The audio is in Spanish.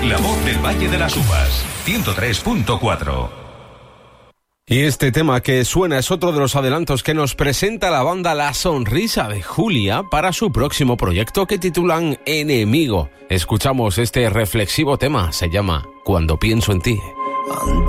La voz del Valle de las Uvas, 103.4. Y este tema que suena es otro de los adelantos que nos presenta la banda La Sonrisa de Julia para su próximo proyecto que titulan Enemigo. Escuchamos este reflexivo tema, se llama Cuando pienso en ti.